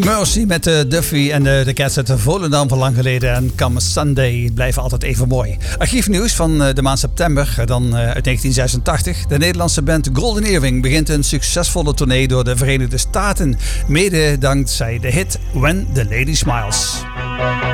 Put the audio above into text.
Mercy met Duffy en de Cats uit Volendam van lang geleden. En Come Sunday blijven altijd even mooi. Archiefnieuws van de maand september, dan uit 1986. De Nederlandse band Golden Earring begint een succesvolle tournee door de Verenigde Staten. Mede dankzij de hit When the Lady Smiles.